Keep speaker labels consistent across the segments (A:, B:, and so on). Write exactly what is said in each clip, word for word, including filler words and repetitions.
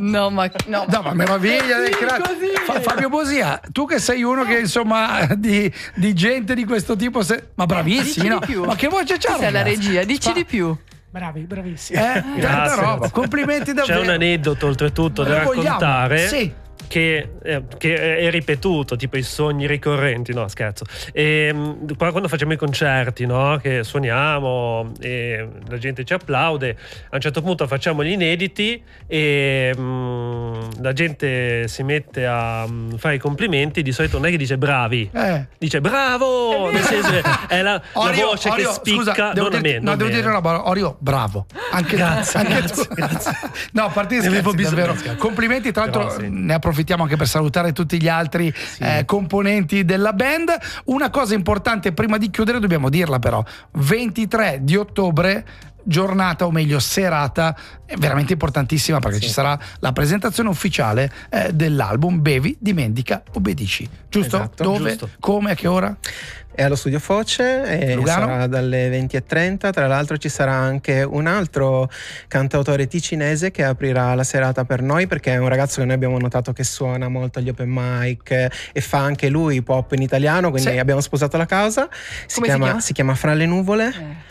A: No, ma no,
B: no, ma meraviglia del crack. Fa, Fabio Bosia, tu che sei uno che insomma di, di gente di questo tipo, se, ma bravissimi, no? Ma che voce c'ha?
A: Questa è la regia, dici
B: Fa...
A: di più.
C: Bravi, bravissimi.
B: Eh, tanta roba. Complimenti davvero.
D: C'è un aneddoto oltretutto da raccontare.
B: Sì.
D: Che, eh, che è ripetuto, tipo i sogni ricorrenti, no scherzo, e, mh, quando facciamo i concerti, no, che suoniamo e la gente ci applaude, a un certo punto facciamo gli inediti e mh, la gente si mette a mh, fare i complimenti, di solito non è che dice bravi, eh. dice bravo, nel senso è la, Orio, la voce Orio, che spicca.
B: Scusa, devo
D: non
B: dirti,
D: a me,
B: no,
D: non
B: devo
D: bene.
B: dire una parola, Orio, bravo, anche
D: grazie,
B: anche
D: grazie,
B: tu.
D: grazie.
B: No, a parte gli scherzi, davvero, complimenti, tra l'altro sì. Ne approfittiamo anche per salutare tutti gli altri sì. eh, componenti della band. Una cosa importante prima di chiudere dobbiamo dirla però: ventitré di ottobre, giornata o meglio serata veramente importantissima, perché sì. ci sarà la presentazione ufficiale eh, dell'album Bevi, Dimentica, Obbedisci, giusto?
E: Esatto,
B: dove?
E: Giusto.
B: Come? A che ora?
E: È allo Studio Foce e
B: Lugano?
E: Sarà dalle venti e trenta. Tra l'altro ci sarà anche un altro cantautore ticinese che aprirà la serata per noi, perché è un ragazzo che noi abbiamo notato che suona molto agli open mic e fa anche lui pop in italiano, quindi sì. abbiamo sposato la causa. Si chiama,
A: si chiama?
E: si chiama Fra le nuvole. Eh.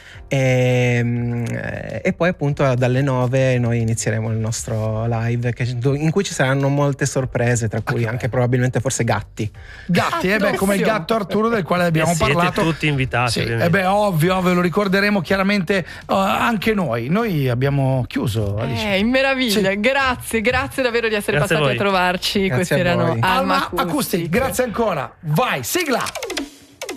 E: E, e poi appunto dalle nove noi inizieremo il nostro live che, in cui ci saranno molte sorprese, tra cui okay. anche probabilmente forse gatti
B: gatti eh beh, come il gatto Arturo del quale abbiamo
D: eh, siete
B: parlato
D: tutti invitati
B: sì, eh beh, ovvio, ovvio, lo ricorderemo chiaramente uh, anche noi noi abbiamo chiuso Alice.
A: Eh, in meraviglia,
B: sì.
A: grazie grazie davvero di essere
D: grazie
A: passati a, a trovarci.
E: Grazie
A: questi
E: a
A: erano
E: voi.
A: Alma
B: Acoustic, grazie ancora, vai, sigla.